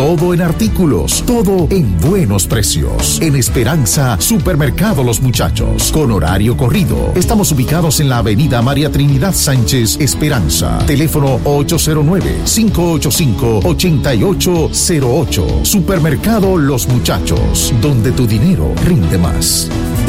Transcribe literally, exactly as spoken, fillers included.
todo en artículos, todo en buenos precios. En Esperanza, Supermercado Los Muchachos, con horario corrido. Estamos ubicados en la avenida María Trinidad Sánchez, Esperanza. Teléfono ocho cero nueve, cinco ocho cinco, ocho ocho cero ocho. Supermercado Los Muchachos, donde tu dinero rinde más.